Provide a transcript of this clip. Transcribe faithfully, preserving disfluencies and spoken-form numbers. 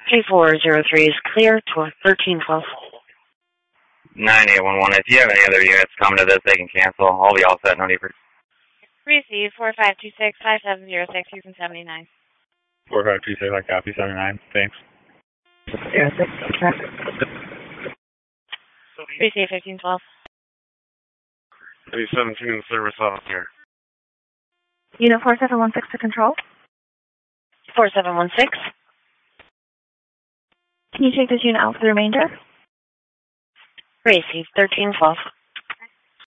three four zero three is clear to thirteen twelve. nine eight one one. If you have any other units coming to this, they can cancel. I'll be all set. No need for... Receive four five two six five seven zero six Houston seventy-nine. four five two six, I copy, seventy-nine. Thanks. zero six, traffic. Receive fifteen twelve. A seventeen service off here. Unit four seven one six to control. four seven one six. Can you take this unit out for the remainder? Receive thirteen twelve.